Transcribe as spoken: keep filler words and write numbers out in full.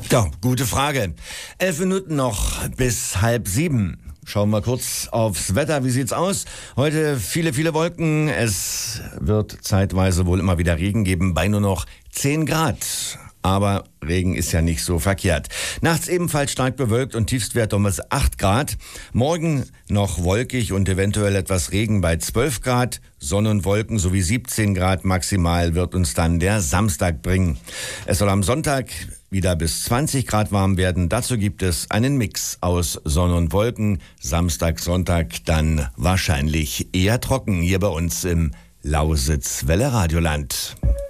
Ja, gute Frage. Elf Minuten noch bis halb sieben. Schauen wir kurz aufs Wetter. Wie sieht's aus? Heute viele, viele Wolken. Es wird zeitweise wohl immer wieder Regen geben bei nur noch zehn Grad. Aber Regen ist ja nicht so verkehrt. Nachts ebenfalls stark bewölkt und Tiefstwert um es acht Grad. Morgen noch wolkig und eventuell etwas Regen bei zwölf Grad. Sonne und Wolken sowie siebzehn Grad maximal wird uns dann der Samstag bringen. Es soll am Sonntag wieder bis zwanzig Grad warm werden. Dazu gibt es einen Mix aus Sonne und Wolken. Samstag, Sonntag dann wahrscheinlich eher trocken hier bei uns im Lausitz-Welle Radioland.